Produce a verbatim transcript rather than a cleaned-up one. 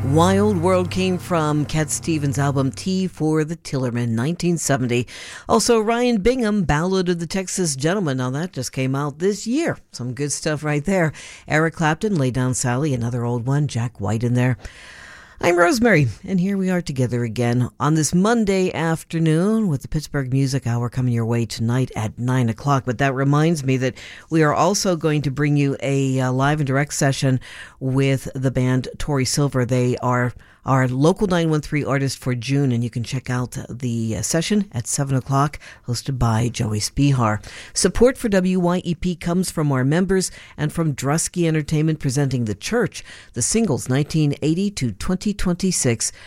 Wild World came from Cat Stevens' album Tea for the Tillerman, nineteen seventy. Also, Ryan Bingham, Ballad of the Texas Gentleman. Now, that just came out this year. Some good stuff right there. Eric Clapton, Lay Down Sally, another old one. Jack White in there. I'm Rosemary, and here we are together again on this Monday afternoon with the Pittsburgh Music Hour coming your way tonight at nine o'clock. But that reminds me that we are also going to bring you a uh, live and direct session with the band Tori Silver. They are our local nine one three artist for June, and you can check out the uh, session at seven o'clock, hosted by Joey Spihar. Support for W Y E P comes from our members and from Drusky Entertainment, presenting The Church, the singles nineteen eighty to twenty twenty-six,